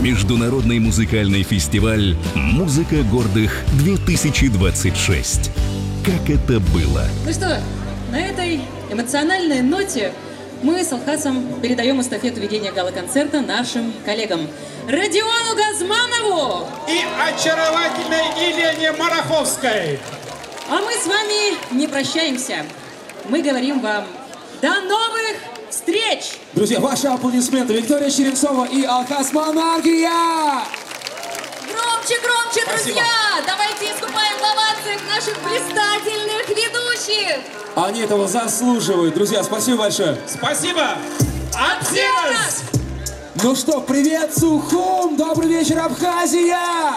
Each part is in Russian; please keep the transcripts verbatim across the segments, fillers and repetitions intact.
Международный музыкальный фестиваль «Музыка гордых-две тысячи двадцать шесть». Как это было? Ну что, на этой эмоциональной ноте мы с Алхасом передаем эстафету ведения гала-концерта нашим коллегам Родиону Газманову и очаровательной Елене Мараховской. А мы с вами не прощаемся. Мы говорим вам до новых встреч! Друзья, ваши аплодисменты. Виктория Черенцова и Алхас Монархия! Громче, громче, друзья! Спасибо. Давайте искупаем в овациях наших блистательных ведущих! Они этого заслуживают. Друзья, спасибо большое. Спасибо! Абсерас! Ну что, привет, Сухум! Добрый вечер, Абхазия!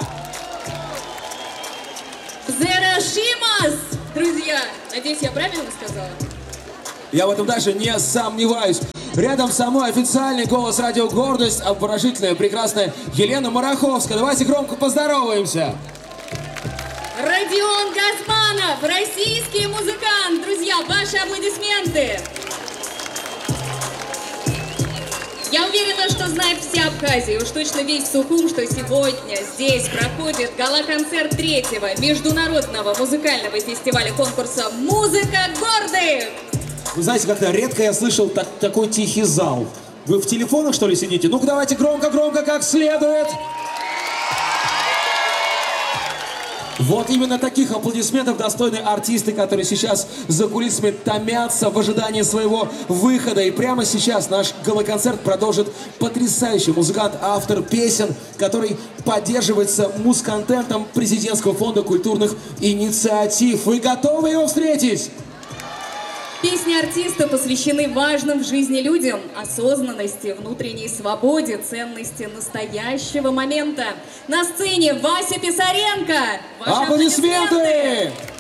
Зерашимас! Друзья, надеюсь, я правильно сказала? Я в этом даже не сомневаюсь. Рядом со мной официальный голос радио «Гордость», обворожительная, прекрасная Елена Мараховская. Давайте громко поздороваемся. Родион Газманов, российский музыкант. Друзья, ваши аплодисменты. Я уверена, что знает вся Абхазия, уж точно весь Сухум, что сегодня здесь проходит гала-концерт третьего международного музыкального фестиваля конкурса «Музыка гордых». Вы знаете, как-то редко я слышал так, такой тихий зал. Вы в телефонах, что ли, сидите? Ну-ка, давайте громко-громко, как следует. Вот именно таких аплодисментов достойны артисты, которые сейчас за кулисами томятся в ожидании своего выхода. И прямо сейчас наш гала-концерт продолжит потрясающий музыкант, автор песен, который поддерживается музконтентом Президентского фонда культурных инициатив. Вы готовы его встретить? Песни артиста посвящены важным в жизни людям, осознанности, внутренней свободе, ценности настоящего момента. На сцене Вася Писаренко. Ваши Аплодисменты! аплодисменты!